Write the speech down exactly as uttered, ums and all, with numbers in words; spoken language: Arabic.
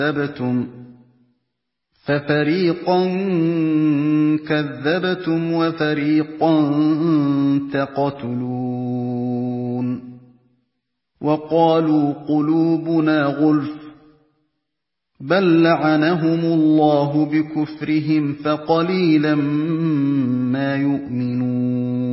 كَذَّبْتُمْ فَفَرِيقًا كَذَّبْتُمْ وَفَرِيقًا تَقْتُلُونَ وَقَالُوا قُلُوبُنَا غُلْفٌ ۚ بَل لَّعَنَهُمُ اللَّهُ بِكُفْرِهِمْ فَقَلِيلًا مَّا يُؤْمِنُونَ